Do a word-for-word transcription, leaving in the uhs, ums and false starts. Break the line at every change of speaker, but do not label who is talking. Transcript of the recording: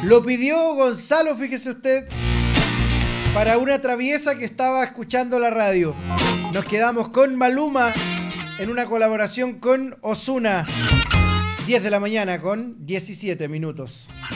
Lo pidió Gonzalo, fíjese usted, para una traviesa que estaba escuchando la radio. Nos quedamos con Maluma en una colaboración con Ozuna. diez de la mañana con diecisiete minutos.